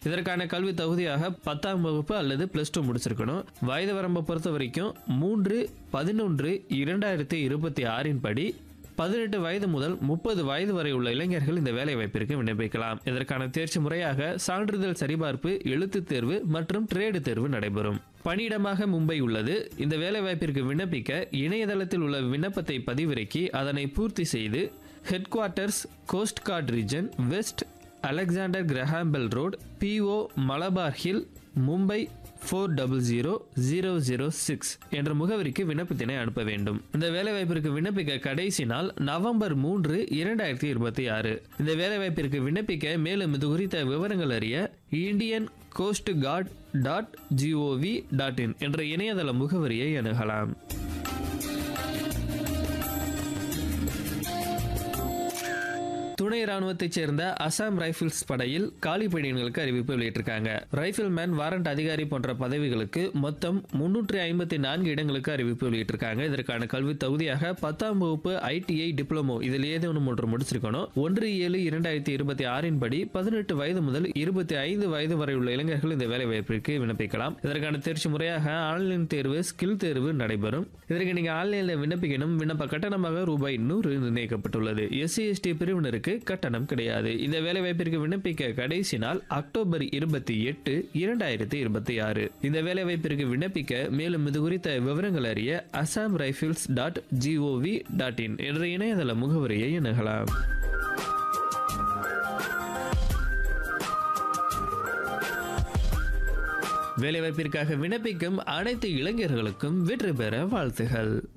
இதற்கான கல்வி தகுதியாக 10ஆம் வகுப்பு அல்லது +2 முடிச்சிருக்கணும். வயது வரம்பை பொறுத்த வரைக்கும் 3/11/2026 படி 18 வயது முதல் 30 வயது வரை உள்ள இளைஞர்கள் இந்த வேலை வாய்ப்பிற்கு விண்ணப்பிக்கலாம். இதற்கான தேர்ச்சி முறையாக சான்றிதழ் சரிபார்ப்பு, எழுத்துத் தேர்வு மற்றும் ட்ரேடு தேர்வு நடைபெறும். பணியிடமாக மும்பை உள்ளது. இந்த வேலை வாய்ப்பிற்கு விண்ணப்பிக்க இணையதளத்தில் உள்ள விண்ணப்பத்தை பதிவிறக்கி அதனை பூர்த்தி செய்து head quarters, cost card region, west Alexander Graham bell road, PO Malabar hill, Mumbai 400006 என்ற முகவரிக்கு விண்ணப்பத்தினை அனுப்ப வேண்டும். இந்த வேலைவாய்ப்பிற்கு விண்ணப்பிக்க கடைசி நாள் நவம்பர் 3, 2026. இந்த வேலைவாய்ப்பிற்கு விண்ணப்பிக்க மேலும் இது குறித்த விவரங்கள் அறிய indiancoastguard.gov.in என்ற இணையதள முகவரியை அணுகலாம். துணை ராணுவத்தைச் சேர்ந்த அசாம் ரைபிள்ஸ் படையில் காலி பணியிடங்களுக்கு அறிவிப்பு வெளியிட்டிருக்காங்க. ரைபிள்மேன், வாரண்ட் அதிகாரி போன்ற பதவிகளுக்கு மொத்தம் 354 இடங்களுக்கு அறிவிப்பு வெளியிட்டிருக்காங்க. இதற்கான கல்வி தகுதியாக 10ஆம் வகுப்பு ITI டிப்ளமோ இதில் ஏதேனும் ஒன்று முடிச்சிருக்கணும். 1/7/2026 படி 18 வயது முதல் 25 வயது வரை உள்ள இளைஞர்கள் இந்த வேலை வாய்ப்பிற்கு விண்ணப்பிக்கலாம். இதற்கான தேர்ச்சி முறையாக ஆன்லைன் தேர்வு, ஸ்கில் தேர்வு நடைபெறும். இதற்கு நீங்க ஆன்லைனில் விண்ணப்பிக்கணும். விண்ணப்ப கட்டணமாக ரூபாய் 100 நிர்ணயிக்கப்பட்டுள்ளது. SC/ST பிரிவினருக்கு கட்டணம் கிடையாது. இந்த வேலை வாய்ப்பிற்கு விண்ணப்பிக்க கடைசி நாள் அக்டோபர் 28, 2026. இந்த வேலை வாய்ப்பிற்கு விண்ணப்பிக்க மேலும் இது குறித்த விவரங்கள் அறிய assamrifles.gov.in என்ற இணையதள முகவரியை அணுகலாம். வேலைவாய்ப்பிற்காக விண்ணப்பிக்கும் அனைத்து இளைஞர்களுக்கும் வெற்றி பெற வாழ்த்துகள்.